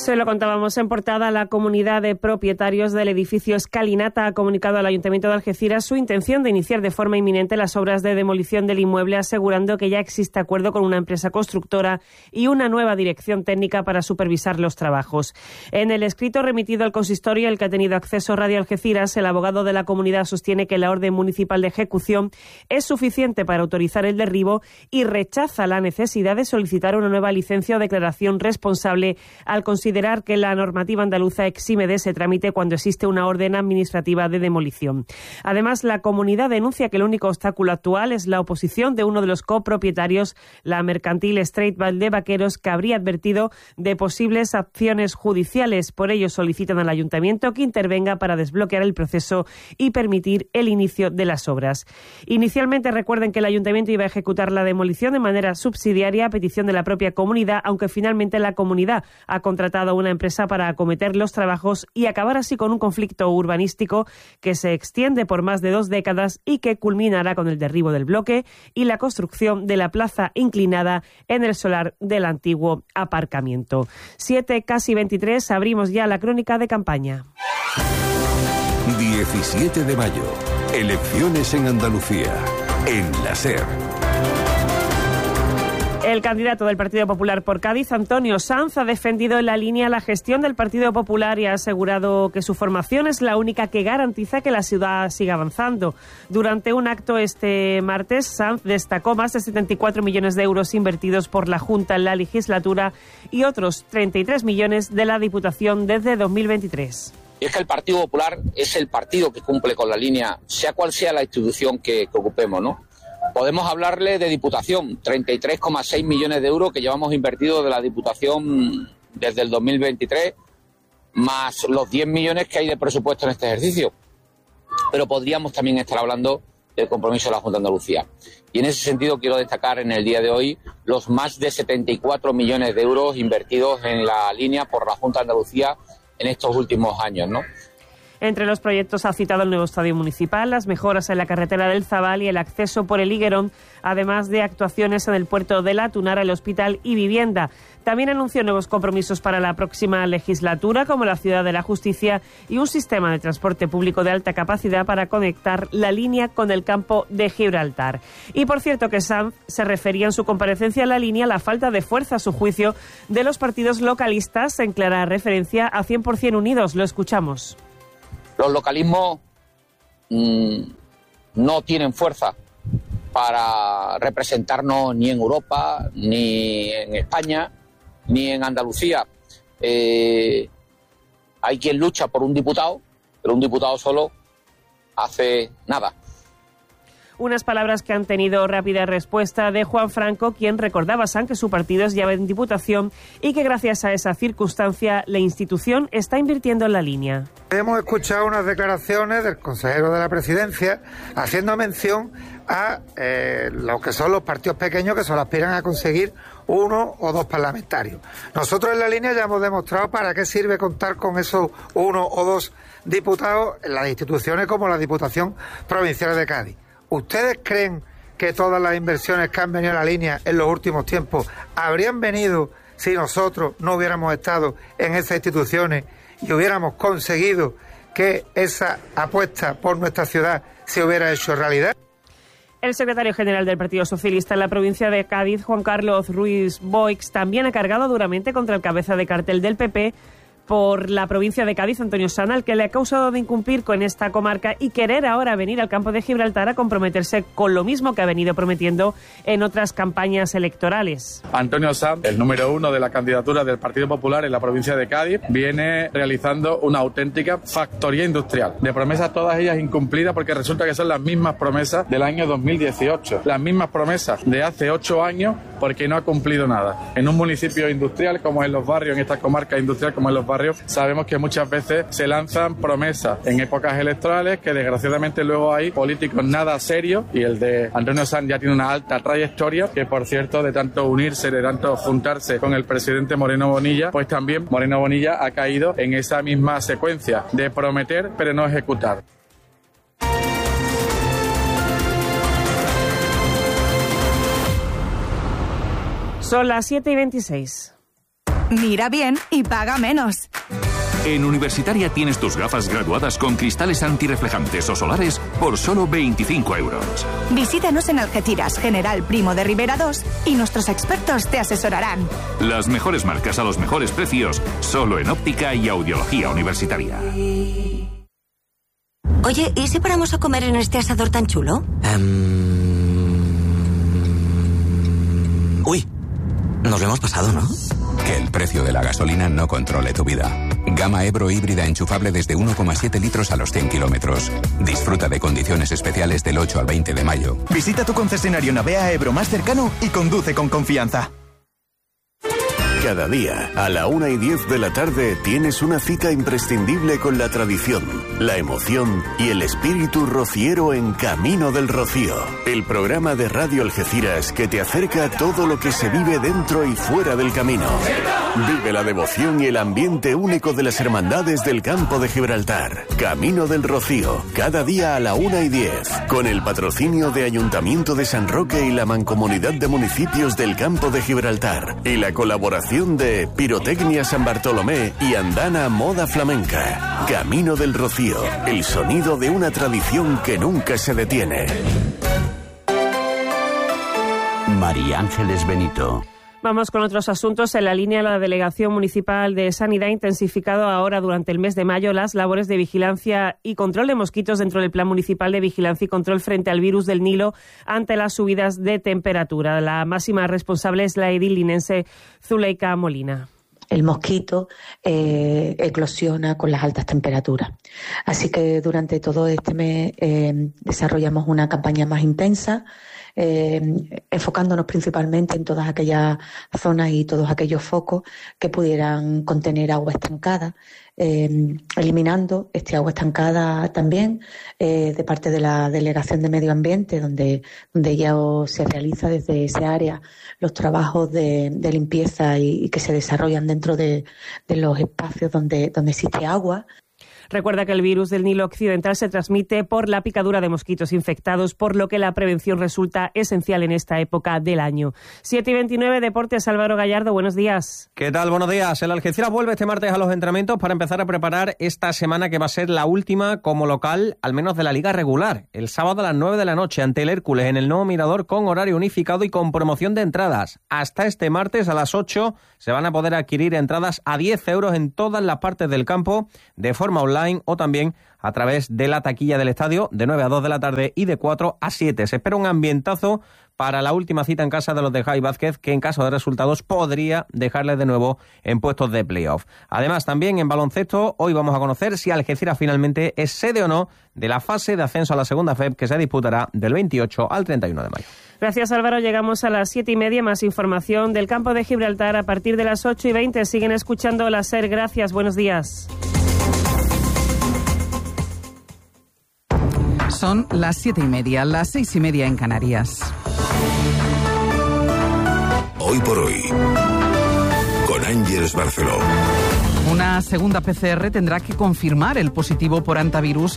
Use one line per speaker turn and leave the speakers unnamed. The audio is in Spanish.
Se lo contábamos en portada. La comunidad de propietarios del edificio Escalinata ha comunicado al Ayuntamiento de Algeciras su intención de iniciar de forma inminente las obras de demolición del inmueble, asegurando que ya existe acuerdo con una empresa constructora y una nueva dirección técnica para supervisar los trabajos. En el escrito remitido al consistorio, al que ha tenido acceso Radio Algeciras, el abogado de la comunidad sostiene que la orden municipal de ejecución es suficiente para autorizar el derribo y rechaza la necesidad de solicitar una nueva licencia o declaración responsable al considerar que la normativa andaluza exime de ese trámite cuando existe una orden administrativa de demolición. Además, la comunidad denuncia que el único obstáculo actual es la oposición de uno de los copropietarios, la mercantil Strait Valdevaqueros, que habría advertido de posibles acciones judiciales. Por ello, solicitan al ayuntamiento que intervenga para desbloquear el proceso y permitir el inicio de las obras. Inicialmente, recuerden que el ayuntamiento iba a ejecutar la demolición de manera subsidiaria a petición de la propia comunidad, aunque finalmente la comunidad ha contratado a una empresa para acometer los trabajos y acabar así con un conflicto urbanístico que se extiende por más de 2 décadas y que culminará con el derribo del bloque y la construcción de la plaza inclinada en el solar del antiguo aparcamiento. 7, casi 23, abrimos ya la crónica de campaña.
17 de mayo, elecciones en Andalucía, en la SER.
El candidato del Partido Popular por Cádiz, Antonio Sanz, ha defendido en la línea la gestión del Partido Popular y ha asegurado que su formación es la única que garantiza que la ciudad siga avanzando. Durante un acto este martes, Sanz destacó más de 74 millones de euros invertidos por la Junta en la legislatura y otros 33 millones de la Diputación desde 2023.
Y es que el Partido Popular es el partido que cumple con la línea, sea cual sea la institución que ocupemos, ¿no? Podemos hablarle de Diputación, 33,6 millones de euros que llevamos invertidos de la Diputación desde el 2023, más los 10 millones que hay de presupuesto en este ejercicio. Pero podríamos también estar hablando del compromiso de la Junta de Andalucía. Y en ese sentido quiero destacar en el día de hoy los más de 74 millones de euros invertidos en la línea por la Junta de Andalucía en estos últimos años, ¿no?
Entre los proyectos ha citado el nuevo estadio municipal, las mejoras en la carretera del Zabal y el acceso por el Higuerón, además de actuaciones en el puerto de La Tunara, el hospital y vivienda. También anunció nuevos compromisos para la próxima legislatura, como la Ciudad de la Justicia y un sistema de transporte público de alta capacidad para conectar la línea con el campo de Gibraltar. Y por cierto que Sanz se refería en su comparecencia a la línea a la falta de fuerza, a su juicio, de los partidos localistas, en clara referencia a 100% Unidos. Lo escuchamos.
Los localismos no tienen fuerza para representarnos ni en Europa, ni en España, ni en Andalucía. Hay quien lucha por un diputado, pero un diputado solo hace nada.
Unas palabras que han tenido rápida respuesta de Juan Franco, quien recordaba a Sanz que su partido es llave en Diputación y que gracias a esa circunstancia la institución está invirtiendo en la línea.
Hemos escuchado unas declaraciones del consejero de la Presidencia haciendo mención a lo que son los partidos pequeños que solo aspiran a conseguir 1 o 2 parlamentarios. Nosotros en la línea ya hemos demostrado para qué sirve contar con esos 1 o 2 diputados en las instituciones como la Diputación Provincial de Cádiz. ¿Ustedes creen que todas las inversiones que han venido a la línea en los últimos tiempos habrían venido si nosotros no hubiéramos estado en esas instituciones y hubiéramos conseguido que esa apuesta por nuestra ciudad se hubiera hecho realidad?
El secretario general del Partido Socialista en la provincia de Cádiz, Juan Carlos Ruiz Boix, también ha cargado duramente contra el cabeza de cartel del PP por la provincia de Cádiz, Antonio Sanz, al que le ha causado de incumplir con esta comarca y querer ahora venir al campo de Gibraltar a comprometerse con lo mismo que ha venido prometiendo en otras campañas electorales.
Antonio Sanz, el número 1 de la candidatura del Partido Popular en la provincia de Cádiz, viene realizando una auténtica factoría industrial, de promesas todas ellas incumplidas, porque resulta que son las mismas promesas del año 2018, las mismas promesas de hace 8 años, porque no ha cumplido nada. En un municipio industrial como en los barrios, en esta comarca industrial como en los barrios, sabemos que muchas veces se lanzan promesas en épocas electorales que desgraciadamente luego hay políticos nada serios, y el de Antonio Sanz ya tiene una alta trayectoria, que por cierto, de tanto unirse, de tanto juntarse con el presidente Moreno Bonilla, pues también Moreno Bonilla ha caído en esa misma secuencia de prometer pero no ejecutar.
Son las 7:26.
Mira bien y paga menos.
En Universitaria tienes tus gafas graduadas con cristales antirreflejantes o solares por solo 25 euros.
Visítanos en Algeciras, General Primo de Rivera 2 y nuestros expertos te asesorarán.
Las mejores marcas a los mejores precios, solo en óptica y audiología universitaria.
Oye, ¿y si paramos a comer en este asador tan chulo?
Uy, nos lo hemos pasado, ¿no? Que el precio de la gasolina no controle tu vida. Gama Ebro híbrida enchufable desde 1,7 litros a los 100 kilómetros. Disfruta de condiciones especiales del 8 al 20 de mayo.
Visita tu concesionario Navea Ebro más cercano y conduce con confianza.
Cada día, a la 1:10 de la tarde, tienes una cita imprescindible con la tradición, la emoción y el espíritu rociero en Camino del Rocío. El programa de Radio Algeciras que te acerca a todo lo que se vive dentro y fuera del camino. Vive la devoción y el ambiente único de las hermandades del Campo de Gibraltar. Camino del Rocío, cada día a la 1:10, con el patrocinio de Ayuntamiento de San Roque y la Mancomunidad de Municipios del Campo de Gibraltar, y la colaboración de Pirotecnia San Bartolomé y Andana Moda Flamenca. Camino del Rocío, el sonido de una tradición que nunca se detiene.
María Ángeles Benito.
Vamos con otros asuntos. En la línea, la Delegación Municipal de Sanidad ha intensificado ahora durante el mes de mayo las labores de vigilancia y control de mosquitos dentro del Plan Municipal de Vigilancia y Control frente al virus del Nilo ante las subidas de temperatura. La máxima responsable es la edil linense Zuleika Molina.
El mosquito eclosiona con las altas temperaturas. Así que durante todo este mes desarrollamos una campaña más intensa, enfocándonos principalmente en todas aquellas zonas y todos aquellos focos que pudieran contener agua estancada, eliminando este agua estancada también de parte de la Delegación de Medio Ambiente, donde ya se realiza desde ese área los trabajos de limpieza y que se desarrollan dentro de los espacios donde existe agua.
Recuerda que el virus del Nilo Occidental se transmite por la picadura de mosquitos infectados, por lo que la prevención resulta esencial en esta época del año. 7:29, Deportes, Álvaro Gallardo, buenos días.
¿Qué tal? Buenos días. El Algeciras vuelve este martes a los entrenamientos para empezar a preparar esta semana que va a ser la última como local, al menos de la liga regular. El sábado a las 9 de la noche ante el Hércules en el nuevo Mirador con horario unificado y con promoción de entradas. Hasta este martes a las 8 se van a poder adquirir entradas a 10 euros en todas las partes del campo de forma online o también a través de la taquilla del estadio de 9 a 2 de la tarde y de 4 a 7. Se espera un ambientazo para la última cita en casa de los de Javi Vázquez, que en caso de resultados podría dejarles de nuevo en puestos de playoff. Además, también en baloncesto, hoy vamos a conocer si Algeciras finalmente es sede o no de la fase de ascenso a la segunda FEP que se disputará del 28 al 31 de mayo.
Gracias, Álvaro. Llegamos a las 7:30. Más información del Campo de Gibraltar a partir de las 8:20. Siguen escuchando la SER. Gracias. Buenos días.
Son las 7:30, las 6:30 en Canarias.
Hoy por hoy, con Ángeles Barceló.
Una segunda PCR tendrá que confirmar el positivo por hantavirus